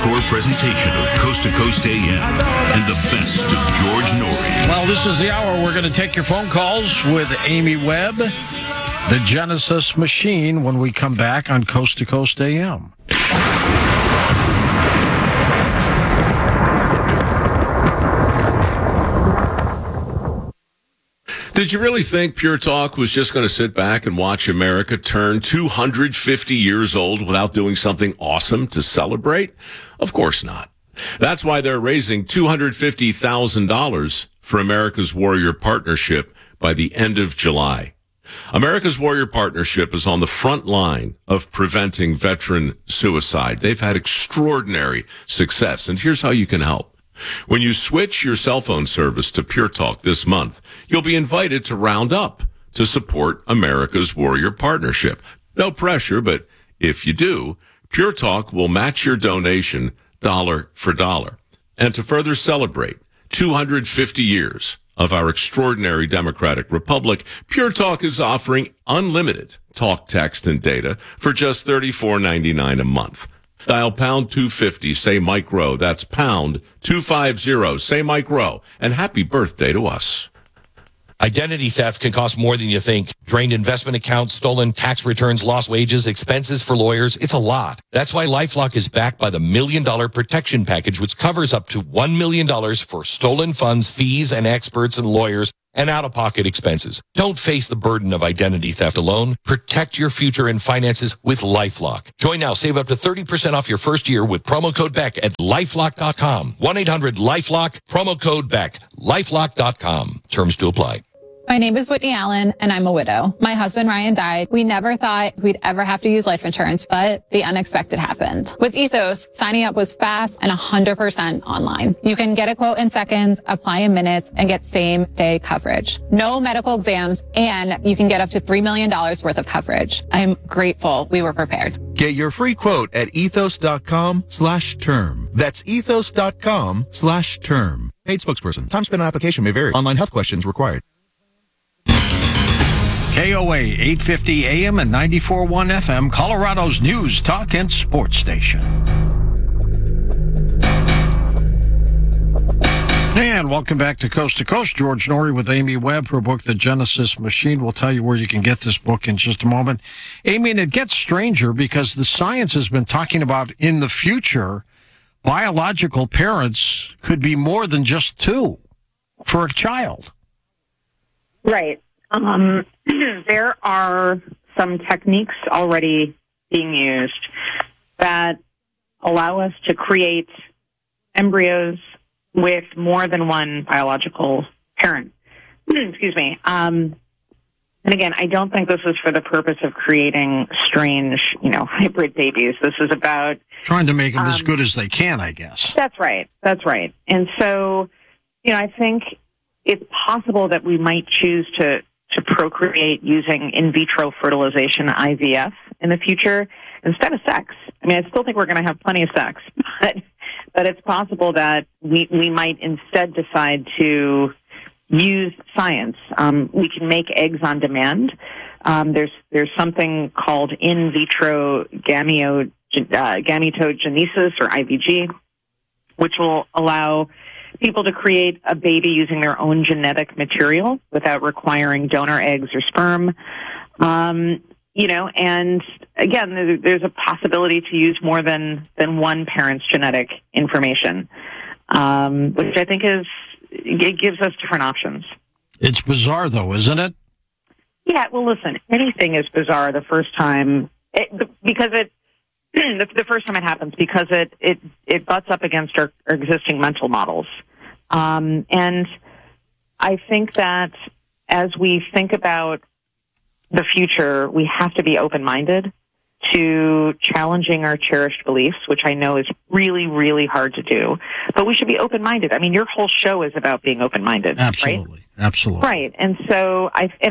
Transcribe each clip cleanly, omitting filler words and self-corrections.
encore presentation of Coast to Coast AM and the best of George Noory. Well, this is the hour. We're going to take your phone calls with Amy Webb, the Genesis Machine, when we come back on Coast to Coast AM. Did you really think Pure Talk was just going to sit back and watch America turn 250 years old without doing something awesome to celebrate? Of course not. That's why they're raising $250,000 for America's Warrior Partnership by the end of July. America's Warrior Partnership is on the front line of preventing veteran suicide. They've had extraordinary success, and here's how you can help. When you switch your cell phone service to Pure Talk this month, you'll be invited to round up to support America's Warrior Partnership. No pressure, but if you do, Pure Talk will match your donation dollar for dollar. And to further celebrate 250 years of our extraordinary democratic republic, Pure Talk is offering unlimited talk, text, and data for just $34.99 a month. Dial pound 250, say Mike Rowe. That's pound 250, say Mike Rowe. And happy birthday to us. Identity theft can cost more than you think. Drained investment accounts, stolen tax returns, lost wages, expenses for lawyers. It's a lot. That's why LifeLock is backed by the $1 Million Protection Package, which covers up to $1 million for stolen funds, fees, and experts and lawyers, and out-of-pocket expenses. Don't face the burden of identity theft alone. Protect your future and finances with LifeLock. Join now. Save up to 30% off your first year with promo code BECK at LifeLock.com. 1-800-LifeLock, promo code BECK. LifeLock.com. Terms to apply. My name is Whitney Allen, and I'm a widow. My husband, Ryan, died. We never thought we'd ever have to use life insurance, but the unexpected happened. With Ethos, signing up was fast and 100% online. You can get a quote in seconds, apply in minutes, and get same-day coverage. No medical exams, and you can get up to $3 million worth of coverage. I'm grateful we were prepared. Get your free quote at ethos.com/term. That's ethos.com/term. Paid spokesperson. Time spent on application may vary. Online health questions required. KOA 850 AM and 94.1 FM, Colorado's news, talk, and sports station. And welcome back to Coast. George Noory with Amy Webb. Her book, The Genesis Machine. We'll tell you where you can get this book in just a moment. Amy, and it gets stranger because the science has been talking about in the future, biological parents could be more than just two for a child. Right. There are some techniques already being used that allow us to create embryos with more than one biological parent. Excuse me. And again, I don't think this is for the purpose of creating strange, hybrid babies. This is about trying to make them as good as they can, I guess. That's right. And so, I think it's possible that we might choose to procreate using in vitro fertilization, IVF, in the future instead of sex. I mean, I still think we're going to have plenty of sex, but it's possible that we might instead decide to use science. We can make eggs on demand. There's something called in vitro gametogenesis, or IVG, which will allow people to create a baby using their own genetic material without requiring donor eggs or sperm. And again, there's a possibility to use more than one parent's genetic information, which I think it gives us different options. It's bizarre, though, isn't it? Yeah, well, listen, anything is bizarre the first time, because the first time it happens, because it butts up against our existing mental models. And I think that as we think about the future, we have to be open-minded to challenging our cherished beliefs, which I know is really, really hard to do. But we should be open-minded. I mean, your whole show is about being open-minded, Absolutely. Right? Absolutely. Right. And so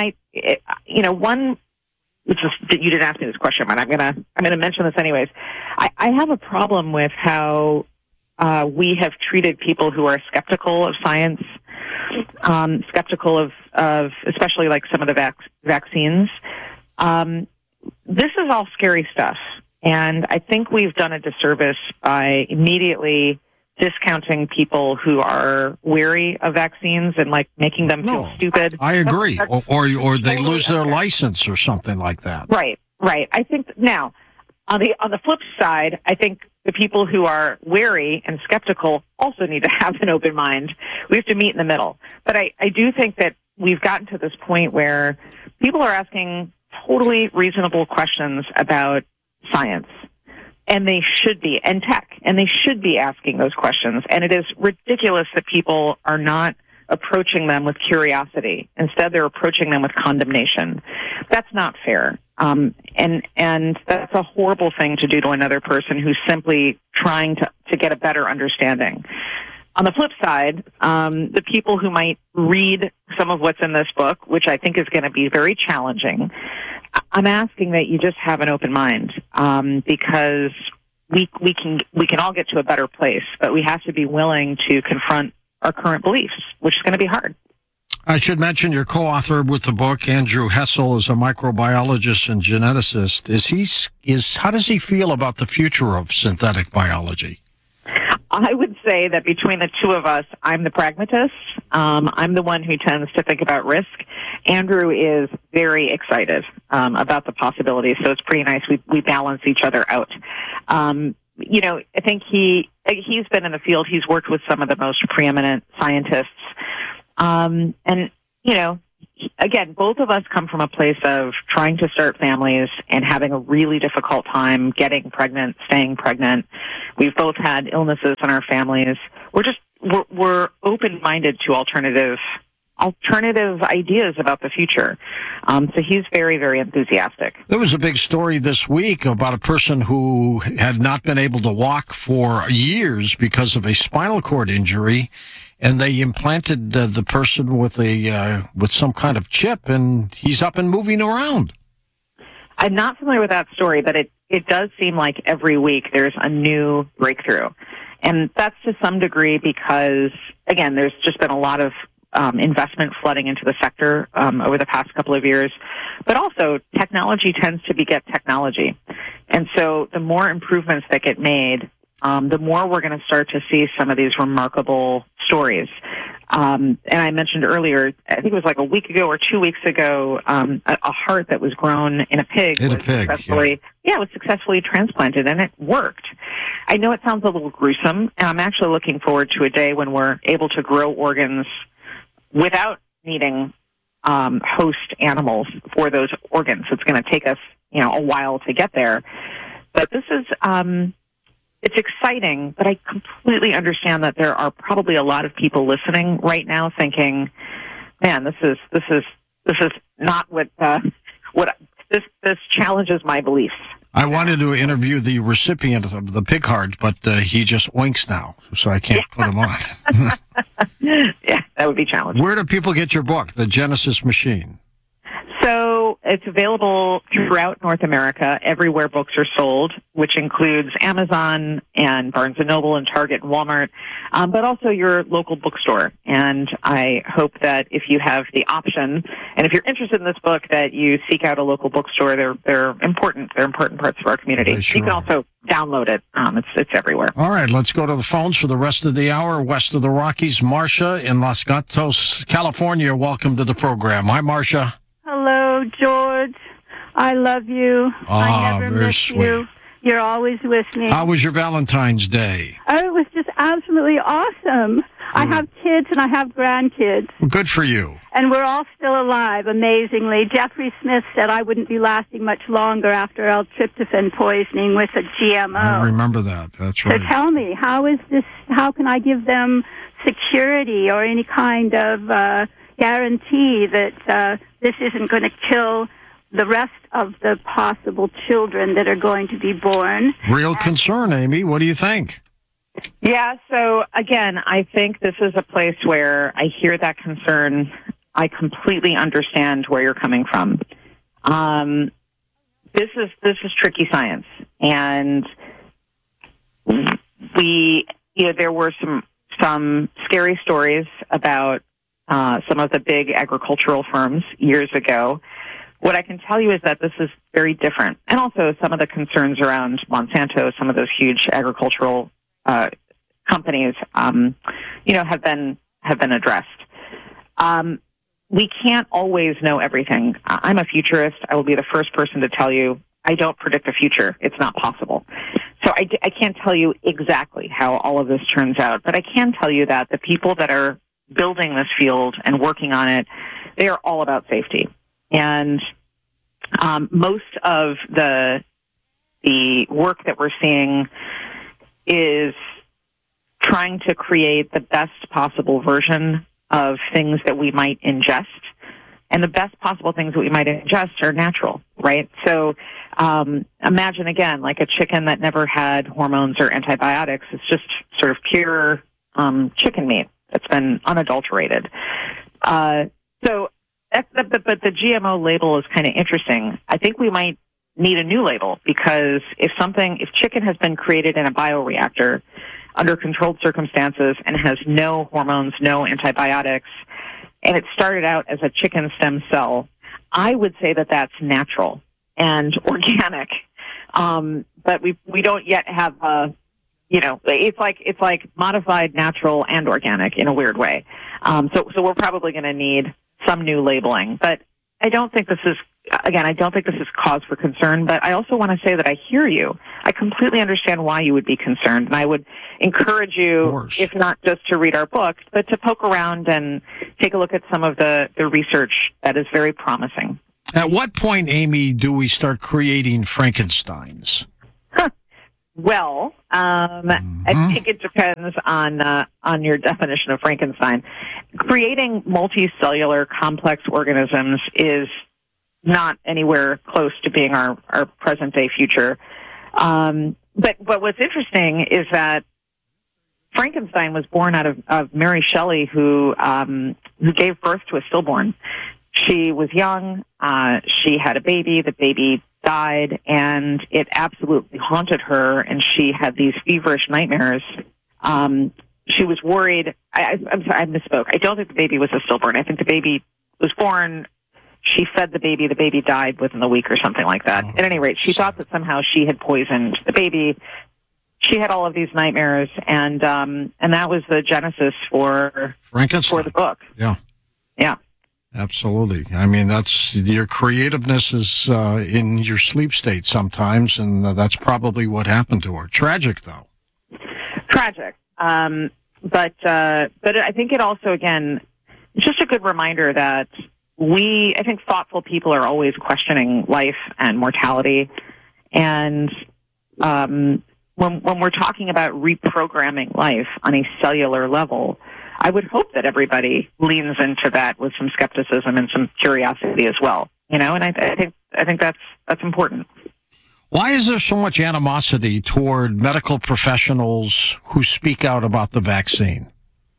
you didn't ask me this question, but I'm gonna mention this anyways. I have a problem with how we have treated people who are skeptical of science, skeptical of especially like some of the vaccines. This is all scary stuff. And I think we've done a disservice by immediately discounting people who are weary of vaccines and like making them feel stupid. I agree. Or they totally lose their unfair. license or something like that. Right. I think now on the flip side, I think the people who are wary and skeptical also need to have an open mind. We have to meet in the middle. But I do think that we've gotten to this point where people are asking totally reasonable questions about science. And they should be, and tech, and they should be asking those questions. And it is ridiculous that people are not approaching them with curiosity. Instead, they're approaching them with condemnation. That's not fair. And that's a horrible thing to do to another person who's simply trying to get a better understanding. On the flip side, the people who might read some of what's in this book, which I think is going to be very challenging, I'm asking that you just have an open mind, because we can all get to a better place, but we have to be willing to confront our current beliefs, which is going to be hard. I should mention your co-author with the book, Andrew Hessel, is a microbiologist and geneticist. How does he feel about the future of synthetic biology? I would say that between the two of us, I'm the pragmatist. I'm the one who tends to think about risk. Andrew is very excited about the possibilities, so it's pretty nice. We balance each other out. I think he's been in the field. He's worked with some of the most preeminent scientists. Again, both of us come from a place of trying to start families and having a really difficult time getting pregnant, staying pregnant. We've both had illnesses in our families. We're open-minded to alternative ideas about the future. So he's very, very enthusiastic. There was a big story this week about a person who had not been able to walk for years because of a spinal cord injury, and they implanted the person with some kind of chip, and he's up and moving around. I'm not familiar with that story, but it does seem like every week there's a new breakthrough. And that's to some degree because, again, there's just been a lot of investment flooding into the sector over the past couple of years. But also, technology tends to beget technology. And so the more improvements that get made, the more we're going to start to see some of these remarkable stories. And I mentioned earlier, I think it was like a week ago or 2 weeks ago, a heart that was grown in a pig was successfully transplanted, and it worked. I know it sounds a little gruesome, and I'm actually looking forward to a day when we're able to grow organs without needing host animals for those organs. It's going to take us, a while to get there. But this is it's exciting, but I completely understand that there are probably a lot of people listening right now thinking, "Man, this is not what this challenges my beliefs." I wanted to interview the recipient of the pig heart, but he just oinks now, so I can't put him on. Yeah, that would be challenging. Where do people get your book, The Genesis Machine? So it's available throughout North America, everywhere books are sold, which includes Amazon and Barnes & Noble and Target and Walmart, but also your local bookstore. And I hope that if you have the option, and if you're interested in this book, that you seek out a local bookstore. They're important. They're important parts of our community. Sure. You can also download it. It's everywhere. All right, let's go to the phones for the rest of the hour. West of the Rockies, Marcia in Los Gatos, California. Welcome to the program. Hi, Marcia. Hello, George. I love you. I never very miss sweet. you. You're always with me. How was your Valentine's Day? Oh, it was just absolutely awesome. I have kids and I have grandkids. Well, good for you. And we're all still alive, amazingly. Jeffrey Smith said I wouldn't be lasting much longer after L-tryptophan poisoning with a GMO. I remember that. That's right. So tell me, how can I give them security or any kind of guarantee that this isn't going to kill the rest of the possible children that are going to be born? Real concern, Amy. What do you think? Yeah, so again, I think this is a place where I hear that concern. I completely understand where you're coming from. This is tricky science, and there were some scary stories about some of the big agricultural firms years ago What I can tell you is that this is very different. And also some of the concerns around Monsanto, some of those huge agricultural companies, have been addressed. We can't always know everything. I'm a futurist. I will be the first person to tell you I don't predict the future. It's not possible. So I can't tell you exactly how all of this turns out, but I can tell you that the people that are building this field and working on it, they are all about safety. And most of the work that we're seeing is trying to create the best possible version of things that we might ingest. And the best possible things that we might ingest are natural, right? So imagine, again, like a chicken that never had hormones or antibiotics. It's just sort of pure chicken meat that's been unadulterated. But the GMO label is kind of interesting. I think we might need a new label because if chicken has been created in a bioreactor under controlled circumstances and has no hormones, no antibiotics, and it started out as a chicken stem cell, I would say that that's natural and organic. But we don't yet have it's like modified, natural, and organic in a weird way. So we're probably going to need some new labeling. But I don't think this is cause for concern, but I also want to say that I hear you. I completely understand why you would be concerned, and I would encourage you, if not just to read our book, but to poke around and take a look at some of the research that is very promising. At what point, Amy, do we start creating Frankensteins? Well, I think it depends on your definition of Frankenstein. Creating multicellular complex organisms is not anywhere close to being our present day future. But what's interesting is that Frankenstein was born out of Mary Shelley, who gave birth to a stillborn. She was young. She had a baby. The baby died, and it absolutely haunted her, and she had these feverish nightmares. She was worried. I misspoke. I don't think the baby was a stillborn. I think the baby was born. She fed the baby. The baby died within a week or something like that. At any rate, she thought that somehow she had poisoned the baby. She had all of these nightmares, and that was the genesis for Frankenstein. For the book. Yeah. Yeah. Absolutely. I mean, that's your creativeness is in your sleep state sometimes, and that's probably what happened to her. Tragic, though. Tragic. But I think it also, again, it's just a good reminder that I think thoughtful people are always questioning life and mortality. And when we're talking about reprogramming life on a cellular level, I would hope that everybody leans into that with some skepticism and some curiosity as well. And I think that's important. Why is there so much animosity toward medical professionals who speak out about the vaccine?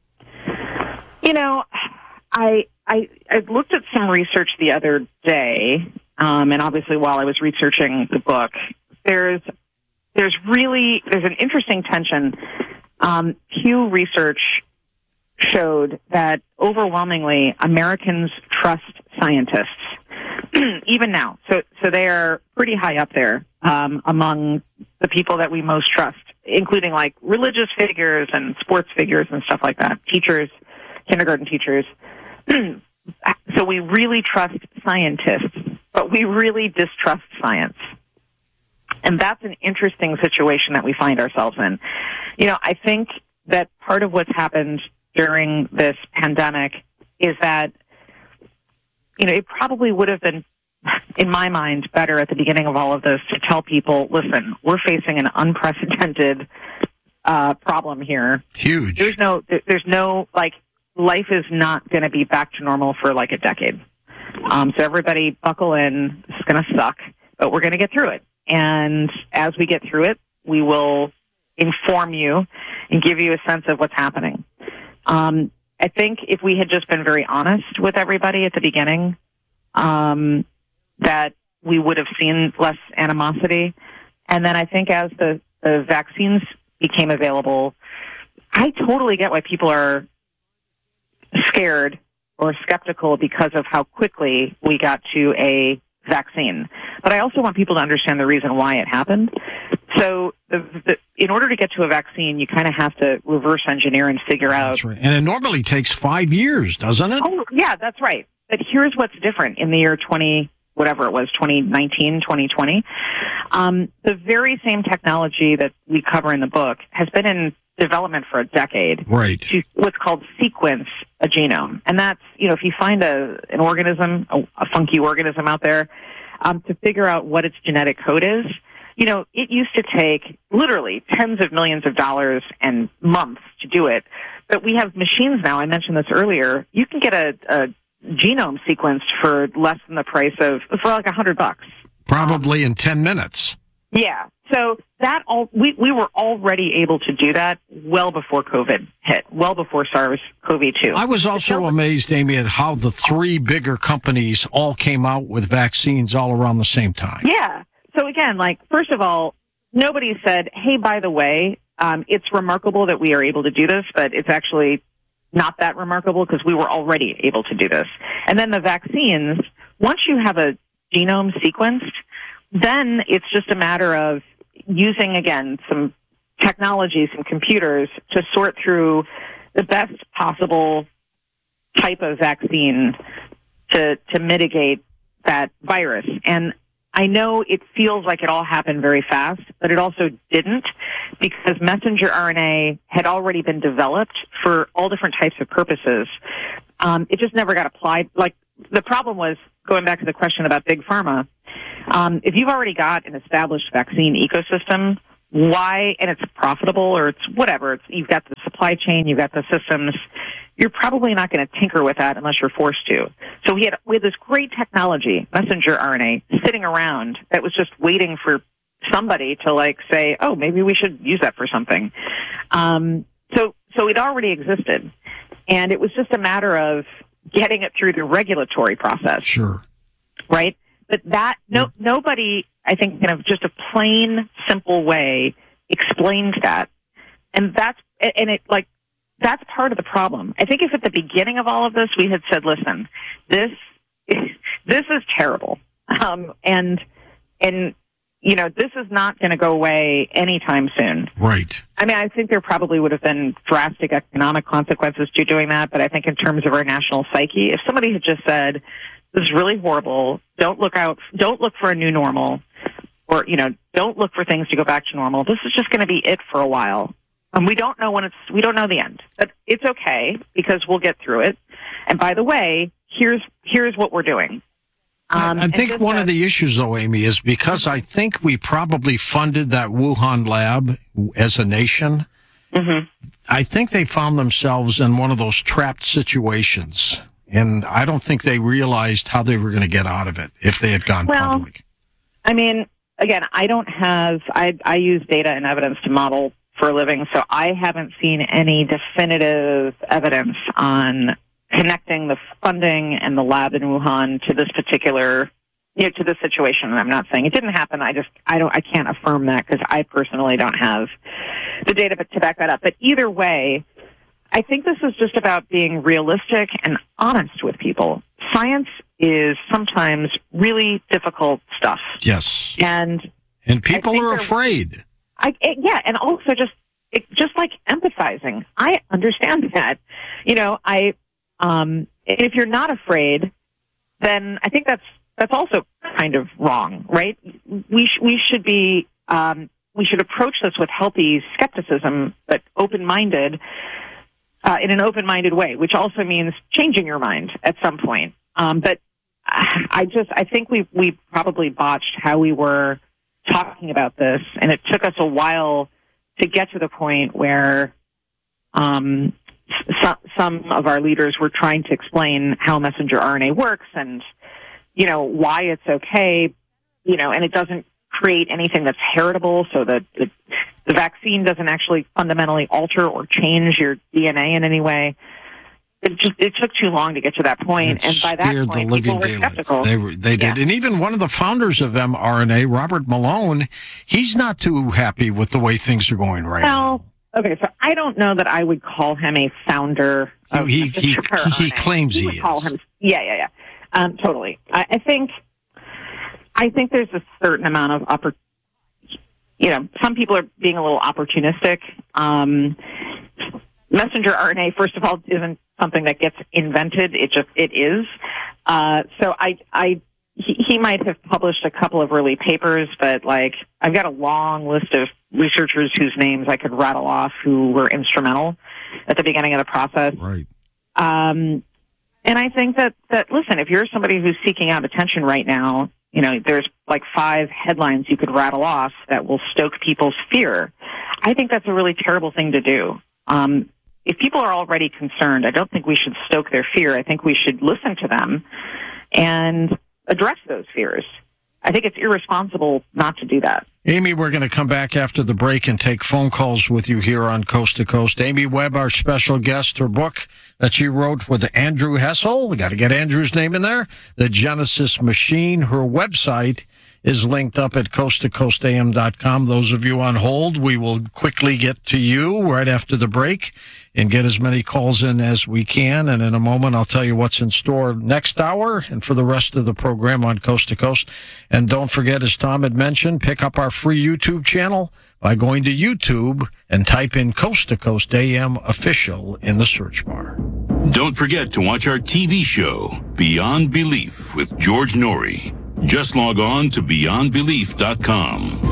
I looked at some research the other day, and obviously while I was researching the book, there's an interesting tension. Pew Research showed that overwhelmingly Americans trust scientists, even now. So they are pretty high up there among the people that we most trust, including like religious figures and sports figures and stuff like that, teachers, kindergarten teachers. So we really trust scientists, but we really distrust science. And that's an interesting situation that we find ourselves in. I think that part of what's happened during this pandemic is that, it probably would have been, in my mind, better at the beginning of all of this to tell people, listen, we're facing an unprecedented problem here. Huge. There's no life is not going to be back to normal for like a decade. So everybody buckle in. It's going to suck, but we're going to get through it. And as we get through it, we will inform you and give you a sense of what's happening. I think if we had just been very honest with everybody at the beginning, that we would have seen less animosity. And then I think as the vaccines became available, I totally get why people are scared or skeptical because of how quickly we got to a vaccine. But I also want people to understand the reason why it happened. So in order to get to a vaccine, you kind of have to reverse engineer and figure out. That's right. And it normally takes 5 years, doesn't it? Oh, yeah, that's right. But here's what's different in the year 2019, 2020. The very same technology that we cover in the book has been in development for a decade. Right. To what's called sequence a genome. And that's, if you find an organism, a funky organism out there, to figure out what its genetic code is, it used to take literally tens of millions of dollars and months to do it. But we have machines now, I mentioned this earlier, you can get a genome sequenced for less than the price for like $100. Probably in 10 minutes. Yeah. So we were already able to do that well before COVID hit, well before SARS-CoV-2. I was also amazed, Amy, at how the three bigger companies all came out with vaccines all around the same time. Yeah. So again, first of all, nobody said, hey, by the way, it's remarkable that we are able to do this, but it's actually not that remarkable because we were already able to do this. And then the vaccines, once you have a genome sequenced, then it's just a matter of using, again, some technology, some computers to sort through the best possible type of vaccine to mitigate that virus. And I know it feels like it all happened very fast, but it also didn't, because messenger RNA had already been developed for all different types of purposes. It just never got applied. The problem was, going back to the question about Big Pharma, if you've already got an established vaccine ecosystem, why, and it's profitable or it's whatever, you've got the supply chain, you've got the systems, you're probably not going to tinker with that unless you're forced to. So we had this great technology, messenger RNA, sitting around that was just waiting for somebody to say, oh, maybe we should use that for something. So it already existed, and it was just a matter of getting it through the regulatory process. Sure. Right? But nobody, I think, in just a plain, simple way explains that. And that's part of the problem. I think if at the beginning of all of this we had said, listen, this is terrible. And this is not going to go away anytime soon. Right. I mean, I think there probably would have been drastic economic consequences to doing that, but I think in terms of our national psyche, if somebody had just said, this is really horrible, don't look for a new normal, or, don't look for things to go back to normal. This is just going to be it for a while. And we don't know we don't know the end, but it's okay because we'll get through it. And by the way, here's what we're doing. I think one of the issues, though, Amy, is because I think we probably funded that Wuhan lab as a nation. Mm-hmm. I think they found themselves in one of those trapped situations, and I don't think they realized how they were going to get out of it if they had gone public. I mean, again, I use data and evidence to model for a living, so I haven't seen any definitive evidence on connecting the funding and the lab in Wuhan to this particular, to this situation. And I'm not saying it didn't happen. I can't affirm that because I personally don't have the data to back that up. But either way, I think this is just about being realistic and honest with people. Science is sometimes really difficult stuff. Yes. And people are afraid. And also just like empathizing. I understand that. If you're not afraid, then I think that's also kind of wrong, right? We should approach this with healthy skepticism, but open-minded, in an open-minded way, which also means changing your mind at some point. But I think we probably botched how we were talking about this, and it took us a while to get to the point where some of our leaders were trying to explain how messenger RNA works and, why it's okay, and it doesn't create anything that's heritable, so that the vaccine doesn't actually fundamentally alter or change your DNA in any way. It took too long to get to that point, and by that point, people were skeptical. They did. And even one of the founders of mRNA, Robert Malone, he's not too happy with the way things are going right now. Okay, so I don't know that I would call him a founder. He claims he is. Call him, yeah. Totally. I think I think there's a certain amount of some people are being a little opportunistic. Messenger RNA, first of all, isn't something that gets invented. It is. So he might have published a couple of early papers, but I've got a long list of researchers whose names I could rattle off who were instrumental at the beginning of the process. Right. And I think that listen, if you're somebody who's seeking out attention right now, there's 5 headlines you could rattle off that will stoke people's fear. I think that's a really terrible thing to do. If people are already concerned, I don't think we should stoke their fear. I think we should listen to them and address those fears. I think it's irresponsible not to do that. Amy, we're going to come back after the break and take phone calls with you here on Coast to Coast. Amy Webb, our special guest, her book that she wrote with Andrew Hessel. We got to get Andrew's name in there. The Genesis Machine. Her website is linked up at coasttocoastam.com. Those of you on hold, we will quickly get to you right after the break and get as many calls in as we can. And in a moment, I'll tell you what's in store next hour and for the rest of the program on Coast to Coast. And don't forget, as Tom had mentioned, pick up our free YouTube channel by going to YouTube and type in Coast to Coast AM Official in the search bar. Don't forget to watch our TV show, Beyond Belief with George Norrie. Just log on to beyondbelief.com.